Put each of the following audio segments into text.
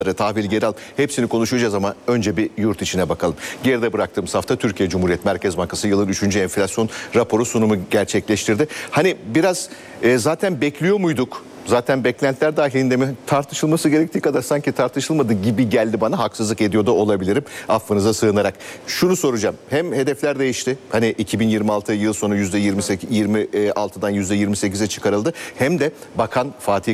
tahvil geri al, hepsini konuşacağız ama önce bir yurt içine bakalım. Geride bıraktığımız hafta Türkiye Cumhuriyet Merkez Bankası yılın 3. enflasyon raporu sunumu gerçekleştirdi. Hani biraz zaten bekliyor muyduk? Zaten beklentiler dahilinde mi tartışılması gerektiği kadar sanki tartışılmadı gibi geldi bana. Haksızlık ediyor da olabilirim. Affınıza sığınarak. Şunu soracağım. Hem hedefler değişti. Hani 2026 yıl sonu %26'dan %28'e çıkarıldı. Hem de Bakan Fatih,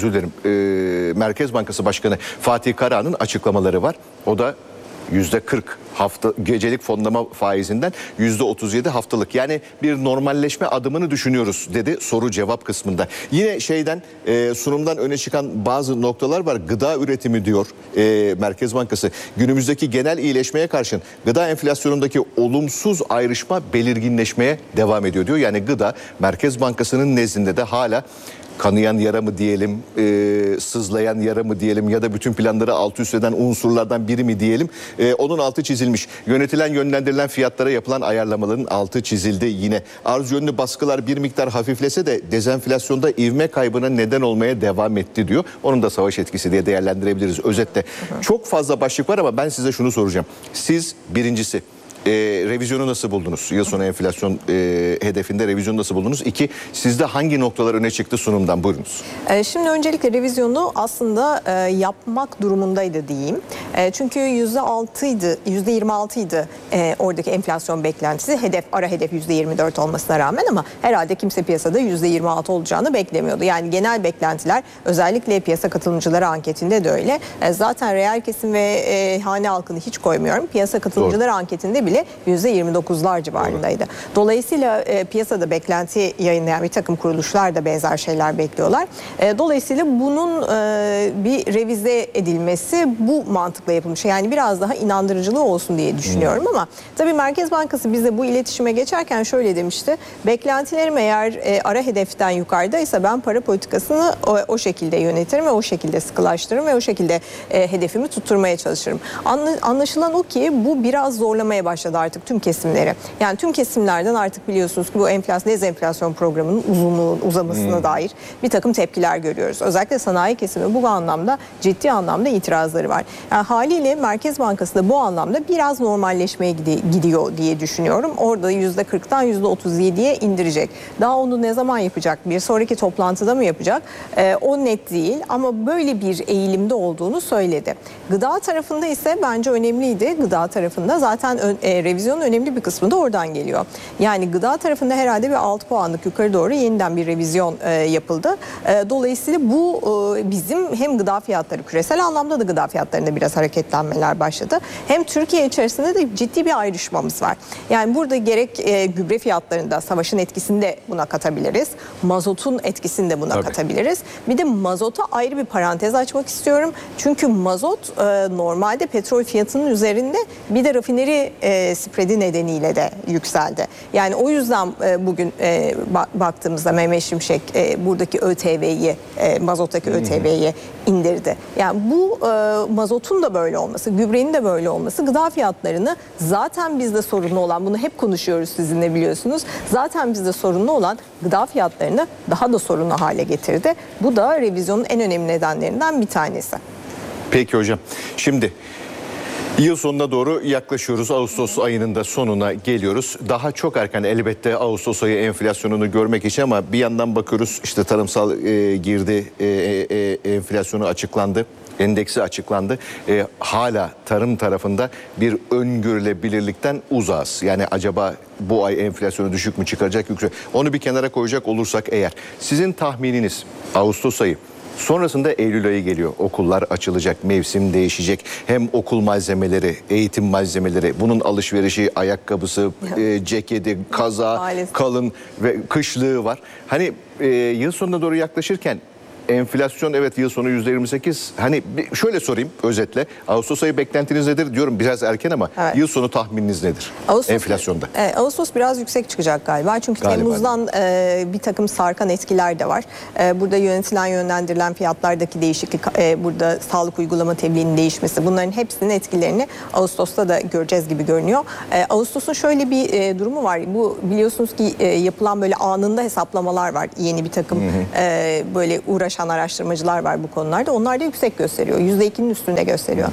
Merkez Bankası Başkanı Fatih Karahan'ın açıklamaları var. O da %40 gecelik fonlama faizinden %37 haftalık, yani bir normalleşme adımını düşünüyoruz dedi soru cevap kısmında. Yine sunumdan öne çıkan bazı noktalar var. Gıda üretimi diyor Merkez Bankası. Günümüzdeki genel iyileşmeye karşın gıda enflasyonundaki olumsuz ayrışma belirginleşmeye devam ediyor diyor. Yani gıda Merkez Bankası'nın nezdinde de hala kanayan yara mı diyelim, sızlayan yara mı diyelim ya da bütün planları alt üst eden unsurlardan biri mi diyelim, onun altı çizilmiş. Yönetilen, yönlendirilen fiyatlara yapılan ayarlamaların altı çizildi yine. Arz yönlü baskılar bir miktar hafiflese de dezenflasyonda ivme kaybına neden olmaya devam etti diyor. Onun da savaş etkisi diye değerlendirebiliriz özetle. Çok fazla başlık var ama ben size şunu soracağım. Siz birincisi, revizyonu nasıl buldunuz? Yıl sonu enflasyon hedefinde revizyonu nasıl buldunuz? İki, sizde hangi noktalar öne çıktı sunumdan? Buyurunuz. Şimdi öncelikle revizyonu aslında yapmak durumundaydı diyeyim. Çünkü %26 idi oradaki enflasyon beklentisi. Ara hedef %24 olmasına rağmen, ama herhalde kimse piyasada %26 olacağını beklemiyordu. Yani genel beklentiler, özellikle piyasa katılımcıları anketinde de öyle. Zaten reel kesim ve hane halkını hiç koymuyorum. Piyasa katılımcıları anketinde bile %29'lar civarındaydı. Dolayısıyla piyasada beklenti yayınlayan bir takım kuruluşlar da benzer şeyler bekliyorlar. Dolayısıyla bunun bir revize edilmesi bu mantıkla yapılmış. Yani biraz daha inandırıcılığı olsun diye düşünüyorum ama tabii Merkez Bankası bize bu iletişime geçerken şöyle demişti. Beklentilerim eğer ara hedeften yukarıdaysa ben para politikasını o şekilde yönetirim ve o şekilde sıkılaştırırım ve o şekilde hedefimi tutturmaya çalışırım. Anlaşılan o ki bu biraz zorlamaya başladı artık tüm kesimleri. Yani tüm kesimlerden artık biliyorsunuz ki bu dezenflasyon programının uzamasına dair bir takım tepkiler görüyoruz. Özellikle sanayi kesimi bu anlamda ciddi anlamda itirazları var. Yani haliyle Merkez Bankası da bu anlamda biraz normalleşmeye gidiyor diye düşünüyorum. Orada %40'dan %37'ye indirecek. Daha onu ne zaman yapacak? Bir sonraki toplantıda mı yapacak? O net değil ama böyle bir eğilimde olduğunu söyledi. Gıda tarafında ise bence önemliydi. Gıda tarafında zaten revizyonun önemli bir kısmı da oradan geliyor. Yani gıda tarafında herhalde bir 6 puanlık yukarı doğru yeniden bir revizyon yapıldı. Dolayısıyla bu bizim hem gıda fiyatları, küresel anlamda da gıda fiyatlarında biraz hareketlenmeler başladı. Hem Türkiye içerisinde de ciddi bir ayrışmamız var. Yani burada gerek gübre fiyatlarında savaşın etkisini de buna katabiliriz. Mazotun etkisini de buna katabiliriz. Bir de mazota ayrı bir parantez açmak istiyorum. Çünkü mazot normalde petrol fiyatının üzerinde, bir de rafineri spreadi nedeniyle de yükseldi. Yani o yüzden bugün baktığımızda Mehmet Şimşek buradaki ÖTV'yi, mazottaki ÖTV'yi indirdi. Yani bu mazotun da böyle olması, gübrenin de böyle olması gıda fiyatlarını, zaten bizde sorunlu olan, bunu hep konuşuyoruz sizinle biliyorsunuz, zaten bizde sorunlu olan gıda fiyatlarını daha da sorunlu hale getirdi. Bu da revizyonun en önemli nedenlerinden bir tanesi. Peki hocam. Şimdi yıl sonuna doğru yaklaşıyoruz. Ağustos ayının da sonuna geliyoruz. Daha çok erken elbette Ağustos ayı enflasyonunu görmek için, ama bir yandan bakıyoruz işte tarımsal girdi enflasyonu açıklandı. Endeksi açıklandı. Hala tarım tarafında bir öngörülebilirlikten uzağız. Yani acaba bu ay enflasyonu düşük mü çıkaracak, yüksek? Onu bir kenara koyacak olursak eğer, sizin tahmininiz Ağustos ayı, sonrasında Eylül ayı geliyor. Okullar açılacak, mevsim değişecek. Hem okul malzemeleri, eğitim malzemeleri, bunun alışverişi, ayakkabısı, ceketi, kaza, kalın ve kışlığı var. Hani yıl sonuna doğru yaklaşırken enflasyon, evet yıl sonu %28. Hani şöyle sorayım özetle. Ağustos ayı beklentiniz nedir diyorum, biraz erken ama yıl sonu tahmininiz nedir enflasyonda? Ağustos biraz yüksek çıkacak galiba. Çünkü Temmuz'dan bir takım sarkan etkiler de var. Burada yönetilen, yönlendirilen fiyatlardaki değişiklik, burada sağlık uygulama tebliğinin değişmesi, bunların hepsinin etkilerini Ağustos'ta da göreceğiz gibi görünüyor. Ağustos'un şöyle bir durumu var. Bu biliyorsunuz ki yapılan böyle anında hesaplamalar var. Yeni bir takım böyle uğraşan çalışan araştırmacılar var bu konularda. Onlar da yüksek gösteriyor. %2'nin üstünde gösteriyor.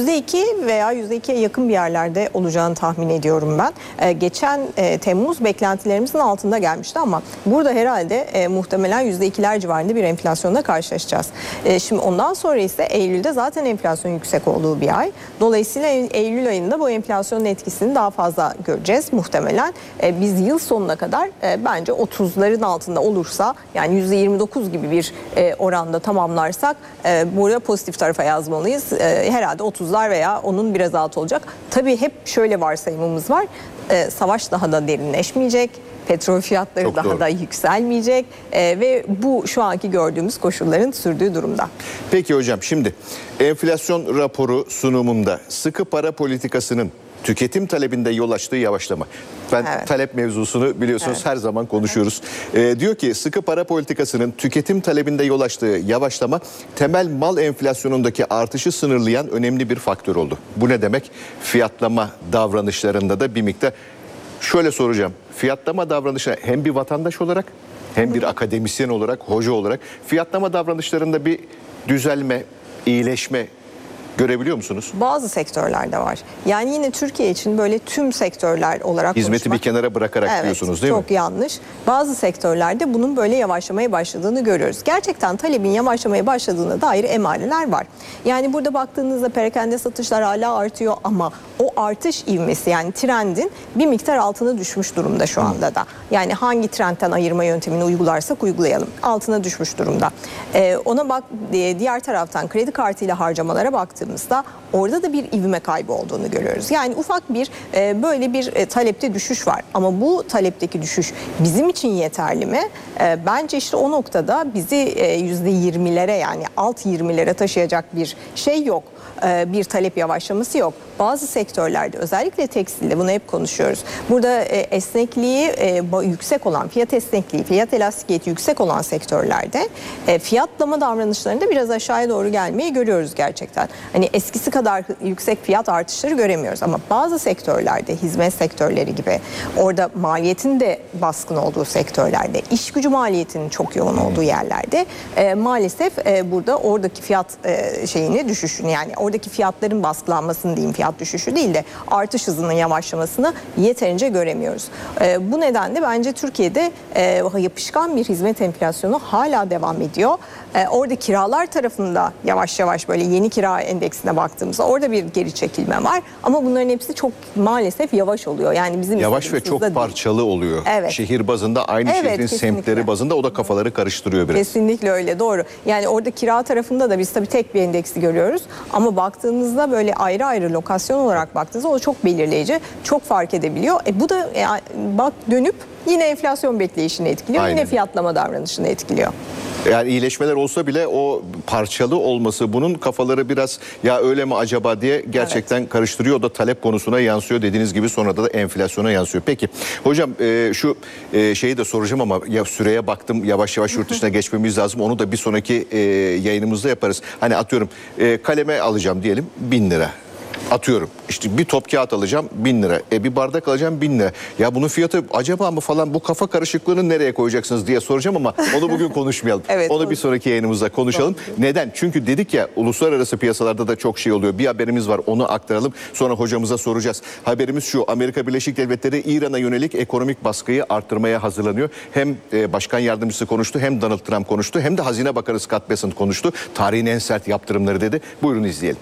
%2 veya %2'ye yakın bir yerlerde olacağını tahmin ediyorum ben. Geçen Temmuz beklentilerimizin altında gelmişti ama burada herhalde muhtemelen %2'ler civarında bir enflasyonla karşılaşacağız. Şimdi ondan sonra ise Eylül'de zaten enflasyon yüksek olduğu bir ay. Dolayısıyla Eylül ayında bu enflasyonun etkisini daha fazla göreceğiz muhtemelen. Biz yıl sonuna kadar bence 30'ların altında olursa, yani %29 gibi bir oranda tamamlarsak burada pozitif tarafa yazmalıyız. Herhalde 30'lar veya onun biraz altı olacak. Tabii hep şöyle varsayımımız var. Savaş daha da derinleşmeyecek. Petrol fiyatları Çok daha doğru. da yükselmeyecek ve bu şu anki gördüğümüz koşulların sürdüğü durumda. Peki hocam, şimdi enflasyon raporu sunumunda sıkı para politikasının tüketim talebinde yol açtığı yavaşlama. Ben Evet. talep mevzusunu biliyorsunuz her zaman konuşuyoruz. Diyor ki sıkı para politikasının tüketim talebinde yol açtığı yavaşlama temel mal enflasyonundaki artışı sınırlayan önemli bir faktör oldu. Bu ne demek? Fiyatlama davranışlarında da bir miktar. Şöyle soracağım. Fiyatlama davranışına hem bir vatandaş olarak hem bir akademisyen olarak, hoca olarak fiyatlama davranışlarında bir düzelme, iyileşme görebiliyor musunuz? Bazı sektörlerde var. Yani yine Türkiye için böyle tüm sektörler olarak Hizmeti konuşmak, bir kenara bırakarak diyorsunuz değil mi? çok yanlış. Bazı sektörlerde bunun böyle yavaşlamaya başladığını görüyoruz. Gerçekten talebin yavaşlamaya başladığına dair emareler var. Yani burada baktığınızda perakende satışlar hala artıyor ama o artış ivmesi, yani trendin bir miktar altına düşmüş durumda şu anda da. Yani hangi trendten ayırma yöntemini uygularsak uygulayalım. Altına düşmüş durumda. Ona bak, diğer taraftan kredi kartıyla harcamalara baktığımızda orada da bir ivme kaybı olduğunu görüyoruz. Yani ufak bir böyle bir talepte düşüş var. Ama bu talepteki düşüş bizim için yeterli mi? Bence işte o noktada bizi %20'lere, yani alt 20'lere taşıyacak bir şey yok. Bir talep yavaşlaması yok. Bazı sektörlerde, özellikle tekstilde, bunu hep konuşuyoruz. Burada esnekliği yüksek olan, fiyat esnekliği, fiyat elastikiyeti yüksek olan sektörlerde fiyatlama davranışlarında biraz aşağıya doğru gelmeyi görüyoruz gerçekten. Hani eskisi kadar yüksek fiyat artışları göremiyoruz ama bazı sektörlerde, hizmet sektörleri gibi, orada maliyetin de baskın olduğu sektörlerde, iş gücü maliyetinin çok yoğun olduğu yerlerde maalesef burada oradaki fiyat düşüşünü, yani oradaki fiyatların baskılanmasını diyeyim, fiyat düşüşü değil de artış hızının yavaşlamasını yeterince göremiyoruz. Bu nedenle bence Türkiye'de yapışkan bir hizmet enflasyonu hala devam ediyor. Orada kiralar tarafında yavaş yavaş böyle yeni kira endeksine baktığımızda orada bir geri çekilme var. Ama bunların hepsi çok maalesef yavaş oluyor. Yani bizim Yavaş ve istediğimiz hızda çok değil. parçalı oluyor. Evet. Şehir bazında aynı Evet, şehrin kesinlikle. semtleri bazında o da kafaları karıştırıyor biraz. Kesinlikle öyle, doğru. Yani orada kira tarafında da biz tabii tek bir endeksi görüyoruz. Ama baktığınızda böyle ayrı ayrı lokasyon olarak baktığınızda o çok belirleyici, çok fark edebiliyor. Bu da bak dönüp yine enflasyon bekleyişini etkiliyor. Aynen. Yine fiyatlama davranışını etkiliyor. Yani iyileşmeler olsa bile o parçalı olması bunun kafaları biraz ya öyle mi acaba diye gerçekten karıştırıyor. O da talep konusuna yansıyor, dediğiniz gibi sonra da enflasyona yansıyor. Peki hocam şu şeyi de soracağım ama ya süreye baktım, yavaş yavaş yurt dışına geçmemiz lazım. Onu da bir sonraki yayınımızda yaparız. Hani atıyorum kaleme alacağım diyelim 1000 lira. Atıyorum işte bir top kağıt alacağım 1000 lira. Bir bardak alacağım 1000 lira. Ya bunun fiyatı acaba mı falan, bu kafa karışıklığını nereye koyacaksınız diye soracağım ama onu bugün konuşmayalım. Evet, onu bir sonraki yayınımızda konuşalım. Neden? Çünkü dedik ya uluslararası piyasalarda da çok şey oluyor. Bir haberimiz var, onu aktaralım. Sonra hocamıza soracağız. Haberimiz şu: Amerika Birleşik Devletleri İran'a yönelik ekonomik baskıyı arttırmaya hazırlanıyor. Hem başkan yardımcısı konuştu, hem Donald Trump konuştu, hem de Hazine Bakanı Scott Bessent konuştu. Tarihin en sert yaptırımları dedi. Buyurun izleyelim.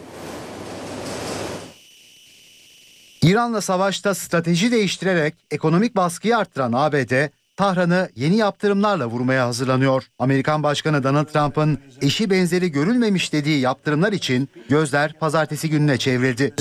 İran'la savaşta strateji değiştirerek ekonomik baskıyı arttıran ABD, Tahran'ı yeni yaptırımlarla vurmaya hazırlanıyor. Amerikan Başkanı Donald Trump'ın eşi benzeri görülmemiş dediği yaptırımlar için gözler pazartesi gününe çevrildi.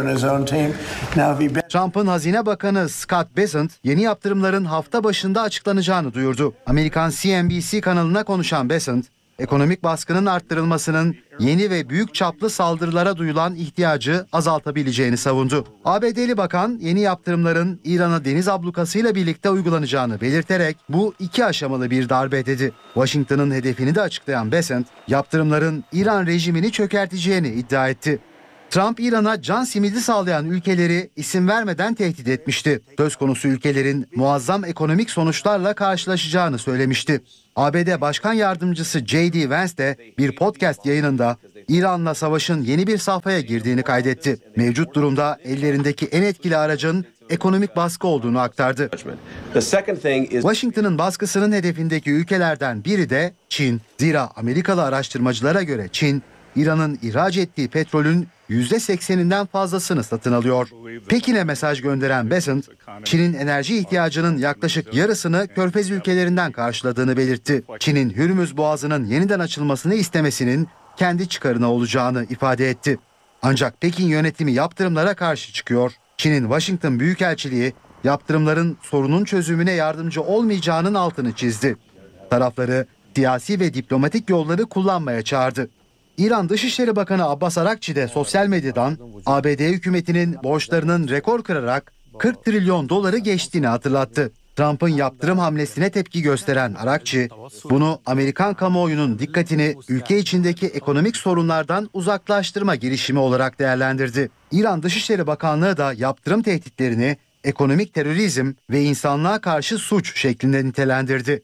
Trump'ın Hazine Bakanı Scott Bessent yeni yaptırımların hafta başında açıklanacağını duyurdu. Amerikan CNBC kanalına konuşan Bessent, ekonomik baskının arttırılmasının yeni ve büyük çaplı saldırılara duyulan ihtiyacı azaltabileceğini savundu. ABD'li bakan yeni yaptırımların İran'a deniz ablukasıyla birlikte uygulanacağını belirterek bu 2 aşamalı bir darbe dedi. Washington'ın hedefini de açıklayan Bessent, yaptırımların İran rejimini çökerteceğini iddia etti. Trump, İran'a can simidi sağlayan ülkeleri isim vermeden tehdit etmişti. Söz konusu ülkelerin muazzam ekonomik sonuçlarla karşılaşacağını söylemişti. ABD Başkan Yardımcısı J.D. Vance de bir podcast yayınında İran'la savaşın yeni bir safhaya girdiğini kaydetti. Mevcut durumda ellerindeki en etkili aracın ekonomik baskı olduğunu aktardı. Washington'ın baskısının hedefindeki ülkelerden biri de Çin. Zira Amerikalı araştırmacılara göre Çin, İran'ın ihraç ettiği petrolün %80'inden fazlasını satın alıyor. Pekin'e mesaj gönderen Bessent, Çin'in enerji ihtiyacının yaklaşık yarısını Körfez ülkelerinden karşıladığını belirtti. Çin'in Hürmüz Boğazı'nın yeniden açılmasını istemesinin kendi çıkarına olacağını ifade etti. Ancak Pekin yönetimi yaptırımlara karşı çıkıyor. Çin'in Washington Büyükelçiliği yaptırımların sorunun çözümüne yardımcı olmayacağının altını çizdi. Tarafları siyasi ve diplomatik yolları kullanmaya çağırdı. İran Dışişleri Bakanı Abbas Arakçi de sosyal medyadan ABD hükümetinin borçlarının rekor kırarak 40 trilyon doları geçtiğini hatırlattı. Trump'ın yaptırım hamlesine tepki gösteren Arakçi, bunu Amerikan kamuoyunun dikkatini ülke içindeki ekonomik sorunlardan uzaklaştırma girişimi olarak değerlendirdi. İran Dışişleri Bakanlığı da yaptırım tehditlerini ekonomik terörizm ve insanlığa karşı suç şeklinde nitelendirdi.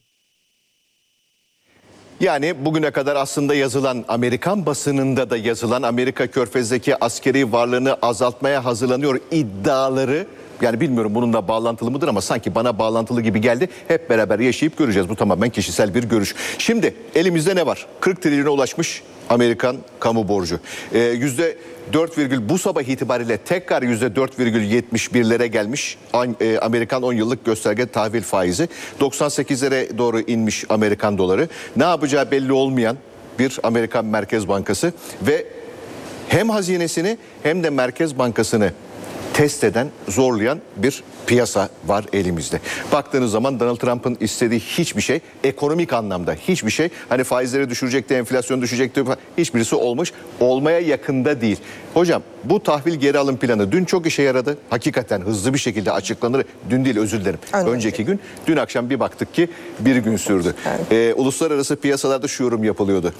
Yani bugüne kadar aslında yazılan, Amerikan basınında da yazılan Amerika Körfez'deki askeri varlığını azaltmaya hazırlanıyor iddiaları, yani bilmiyorum bununla bağlantılı mıdır ama sanki bana bağlantılı gibi geldi. Hep beraber yaşayıp göreceğiz. Bu tamamen kişisel bir görüş. Şimdi elimizde ne var? 40 trilyona ulaşmış Amerikan kamu borcu. %4, bu sabah itibariyle tekrar %4,71'lere gelmiş Amerikan 10 yıllık gösterge tahvil faizi. 98'lere doğru inmiş Amerikan doları. Ne yapacağı belli olmayan bir Amerikan Merkez Bankası ve hem hazinesini hem de Merkez Bankası'nı test eden, zorlayan bir piyasa var elimizde. Baktığınız zaman Donald Trump'ın istediği hiçbir şey, ekonomik anlamda hiçbir şey, hani faizleri düşürecekti, enflasyon düşecekti, hiçbirisi olmuş, olmaya yakında değil. Hocam, bu tahvil geri alım planı dün çok işe yaradı. Hakikaten hızlı bir şekilde açıklanır. Dün değil, özür dilerim. Önceki gün. Dün akşam bir baktık ki bir gün sürdü. Evet. Uluslararası piyasalarda şu yorum yapılıyordu.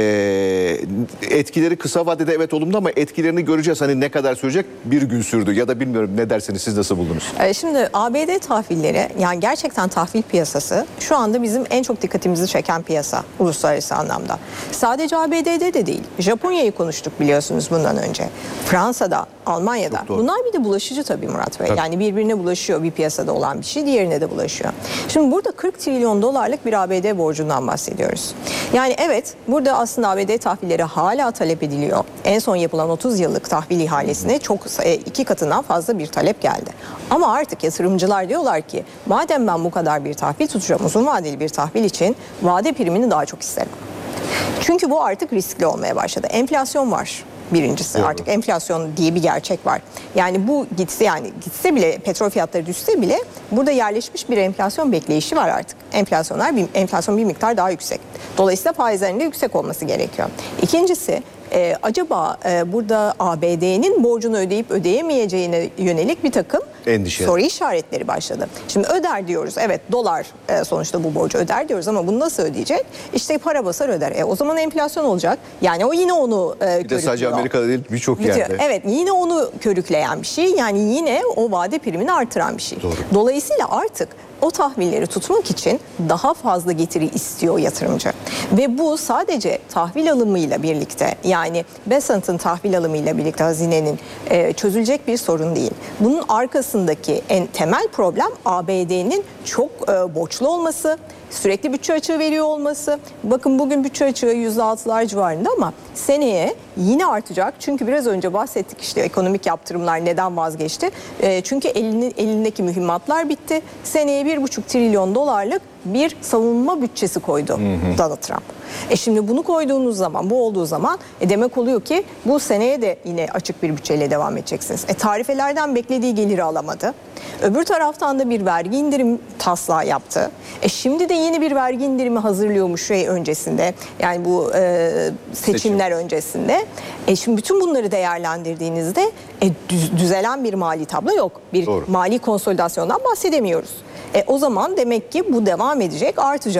Etkileri kısa vadede evet olumlu ama etkilerini göreceğiz. Hani ne kadar sürecek? Bir gün sürdü. Ya da bilmiyorum, ne dersiniz, siz nasıl buldunuz? Şimdi ABD tahvilleri, yani gerçekten tahvil piyasası şu anda bizim en çok dikkatimizi çeken piyasa uluslararası anlamda. Sadece ABD'de de değil. Japonya'yı konuştuk biliyorsunuz bundan önce. Fransa'da, Almanya'da. Bunlar bir de bulaşıcı tabii Murat Bey. Tabii. Yani birbirine bulaşıyor, bir piyasada olan bir şey diğerine de bulaşıyor. Şimdi burada 40 trilyon dolarlık bir ABD borcundan bahsediyoruz. Yani evet, burada aslında ABD tahvilleri hala talep ediliyor. En son yapılan 30 yıllık tahvil ihalesine çok 2 katından fazla bir talep geldi. Ama artık yatırımcılar diyorlar ki madem ben bu kadar bir tahvil tutacağım, uzun vadeli bir tahvil için vade primini daha çok isterim. Çünkü bu artık riskli olmaya başladı. Enflasyon var. Birincisi artık enflasyon diye bir gerçek var. Yani bu gitse bile, petrol fiyatları düşse bile burada yerleşmiş bir enflasyon bekleyişi var artık. Enflasyon bir miktar daha yüksek. Dolayısıyla faizlerin de yüksek olması gerekiyor. İkincisi, acaba burada ABD'nin borcunu ödeyip ödeyemeyeceğine yönelik bir takım soru işaretleri başladı. Şimdi öder diyoruz. Evet, dolar sonuçta bu borcu öder diyoruz ama bunu nasıl ödeyecek? İşte para basar öder. O zaman enflasyon olacak. Yani o yine onu körüklüyor. Bir de sadece Amerika'da değil, birçok yerde. Evet, yine onu körükleyen bir şey. Yani yine o vade primini artıran bir şey. Doğru. Dolayısıyla artık o tahvilleri tutmak için daha fazla getiri istiyor yatırımcı. Ve bu sadece tahvil alımıyla birlikte, yani Bessent'ın tahvil alımıyla birlikte hazinenin çözülecek bir sorun değil. Bunun arkasındaki en temel problem ABD'nin çok borçlu olması, sürekli bütçe açığı veriyor olması. Bakın bugün bütçe açığı %6'lar civarında ama seneye yine artacak. Çünkü biraz önce bahsettik işte ekonomik yaptırımlar neden vazgeçti? Çünkü elindeki mühimmatlar bitti. Seneye 1,5 trilyon dolarlık bir savunma bütçesi koydu Donald Trump. Şimdi bunu koyduğunuz zaman, bu olduğu zaman demek oluyor ki bu seneye de yine açık bir bütçeyle devam edeceksiniz. Tarifelerden beklediği geliri alamadı. Öbür taraftan da bir vergi indirim taslağı yaptı. Şimdi de yeni bir vergi indirimi hazırlıyormuş öncesinde. Yani bu seçimler öncesinde. Şimdi bütün bunları değerlendirdiğinizde düzelen bir mali tablo yok. Bir mali konsolidasyondan bahsedemiyoruz. O zaman demek ki bu devam edecek, artacak.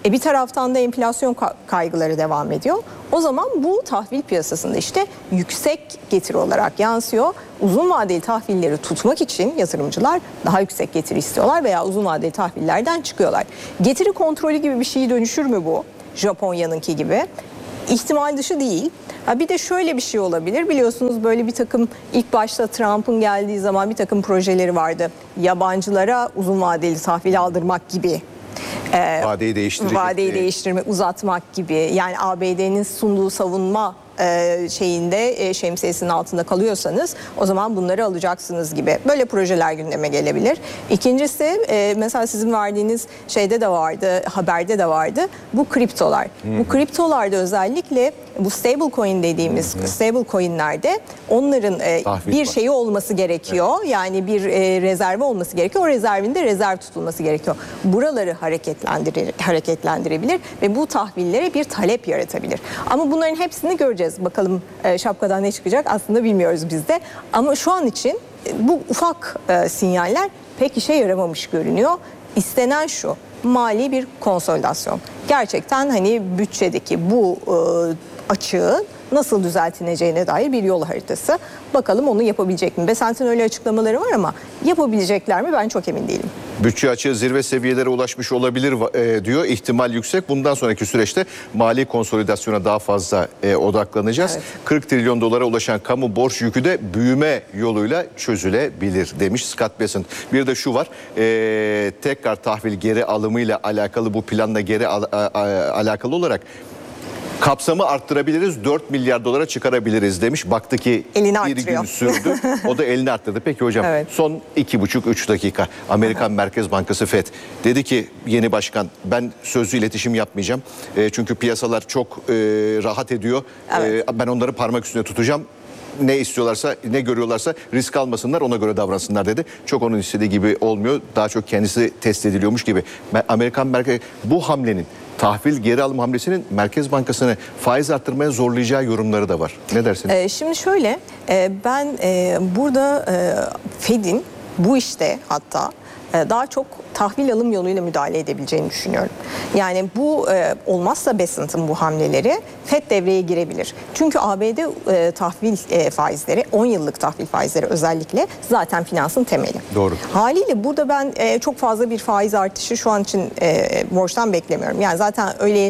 Bir taraftan da enflasyon kaygıları devam ediyor. O zaman bu tahvil piyasasında işte yüksek getiri olarak yansıyor. Uzun vadeli tahvilleri tutmak için yatırımcılar daha yüksek getiri istiyorlar veya uzun vadeli tahvillerden çıkıyorlar. Getiri kontrolü gibi bir şeye dönüşür mü bu? Japonya'nınki gibi. İhtimal dışı değil. Bir de şöyle bir şey olabilir. Biliyorsunuz böyle bir takım ilk başta Trump'ın geldiği zaman bir takım projeleri vardı. Yabancılara uzun vadeli tahvil aldırmak gibi. Vadeyi değiştirecek. Vadeyi değiştirmek, uzatmak gibi. Yani ABD'nin sunduğu savunma şemsiyesinin altında kalıyorsanız o zaman bunları alacaksınız gibi. Böyle projeler gündeme gelebilir. İkincisi mesela sizin verdiğiniz şeyde de vardı, haberde de vardı. Bu kriptolar. Bu kriptolarda özellikle bu stable coin dediğimiz stable coinlerde onların bir şeyi olması gerekiyor. Evet. Yani bir rezervi olması gerekiyor. O rezervin de rezerv tutulması gerekiyor. Buraları hareketlendirebilir ve bu tahvillere bir talep yaratabilir. Ama bunların hepsini göreceğiz. Bakalım şapkadan ne çıkacak aslında bilmiyoruz biz de. Ama şu an için bu ufak sinyaller pek işe yaramamış görünüyor. İstenen şu: mali bir konsolidasyon. Gerçekten hani bütçedeki bu açığı nasıl düzeltileceğine dair bir yol haritası. Bakalım onu yapabilecek mi? Besant'ın öyle açıklamaları var ama yapabilecekler mi ben çok emin değilim. Bütçe açığı zirve seviyelere ulaşmış olabilir diyor. İhtimal yüksek. Bundan sonraki süreçte mali konsolidasyona daha fazla odaklanacağız. Evet. 40 trilyon dolara ulaşan kamu borç yükü de büyüme yoluyla çözülebilir demiş Scott Bessent. Bir de şu var. Tekrar tahvil geri alımıyla alakalı, bu planla alakalı olarak kapsamı arttırabiliriz, 4 milyar dolara çıkarabiliriz demiş. Baktı ki bir gün sürdü. O da elini arttırdı. Peki hocam, evet, son 2,5-3 dakika. Amerikan Merkez Bankası FED dedi ki yeni başkan, ben sözlü iletişim yapmayacağım. Çünkü piyasalar çok rahat ediyor. Evet. Ben onları parmak üstünde tutacağım. Ne istiyorlarsa, ne görüyorlarsa risk almasınlar, ona göre davransınlar dedi. Çok onun istediği gibi olmuyor. Daha çok kendisi test ediliyormuş gibi. Amerikan Merkez bu hamlenin, tahvil geri alım hamlesinin Merkez Bankası'nı faiz arttırmaya zorlayacağı yorumları da var. Ne dersiniz? Şimdi şöyle, ben burada Fed'in bu işte hatta daha çok tahvil alım yoluyla müdahale edebileceğini düşünüyorum. Yani bu olmazsa Bessent'ın bu hamleleri FED devreye girebilir. Çünkü ABD tahvil faizleri, 10 yıllık tahvil faizleri özellikle zaten finansın temeli. Doğru. Haliyle burada ben çok fazla bir faiz artışı şu an için borçtan beklemiyorum. Yani zaten öyle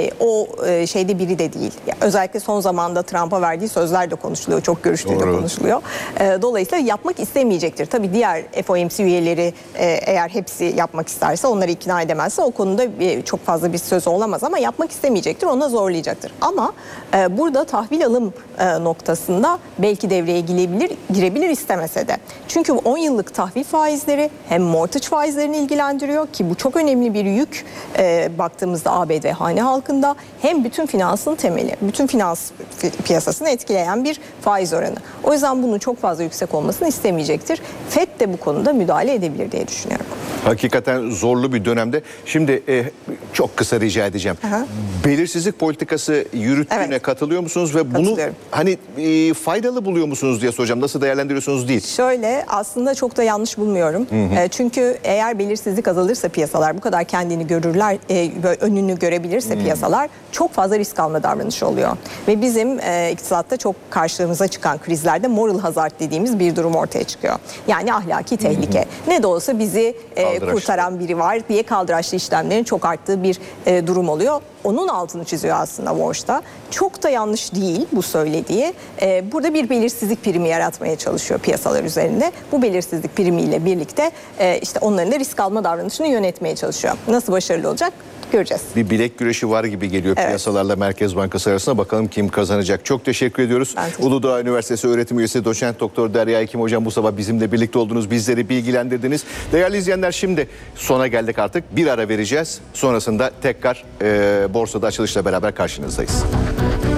o şeyde biri de değil. Yani özellikle son zamanda Trump'a verdiği sözler de konuşuluyor. Çok görüştüğü de konuşuluyor. Dolayısıyla yapmak istemeyecektir. Tabii diğer FOMC üyeleri eğer hepsi yapmak isterse, onları ikna edemezse o konuda çok fazla bir söz olamaz ama yapmak istemeyecektir, ona zorlayacaktır. Ama burada tahvil alım noktasında belki devreye girebilir istemese de. Çünkü 10 yıllık tahvil faizleri hem mortgage faizlerini ilgilendiriyor ki bu çok önemli bir yük baktığımızda ABD hane halkında, hem bütün finansın temeli, bütün finans piyasasını etkileyen bir faiz oranı. O yüzden bunun çok fazla yüksek olmasını istemeyecektir. FED de bu konuda müdahale edebilir diye düşünüyorum. Hakikaten zorlu bir dönemde. Şimdi çok kısa rica edeceğim. Aha. Belirsizlik politikası yürüttüğüne katılıyor musunuz ve bunu hani faydalı buluyor musunuz diye soracağım. Nasıl değerlendiriyorsunuz değil? Şöyle, aslında çok da yanlış bulmuyorum. Çünkü eğer belirsizlik azalırsa piyasalar, bu kadar kendini görürler, önünü görebilirse piyasalar, çok fazla risk alma davranışı oluyor. Ve bizim iktisatta çok karşımıza çıkan krizlerde moral hazard dediğimiz bir durum ortaya çıkıyor. Yani ahlaki tehlike. Ne de olsa bizi kurtaran biri var diye kaldıraçlı işlemlerin çok arttığı bir durum oluyor. Onun altını çiziyor aslında Walsh'ta. Çok da yanlış değil bu söylediği. Burada bir belirsizlik primi yaratmaya çalışıyor piyasalar üzerinde. Bu belirsizlik primiyle birlikte işte onların da risk alma davranışını yönetmeye çalışıyor. Nasıl başarılı olacak? Göreceğiz. Bir bilek güreşi var gibi geliyor piyasalarla Merkez Bankası arasında. Bakalım kim kazanacak. Çok teşekkür ediyoruz. Uludağ Üniversitesi öğretim üyesi doçent doktor Derya Ekim hocam, bu sabah bizimle birlikte oldunuz. Bizleri bilgilendirdiniz. Değerli izleyenler, şimdi sona geldik artık. Bir ara vereceğiz. Sonrasında tekrar borsada açılışla beraber karşınızdayız.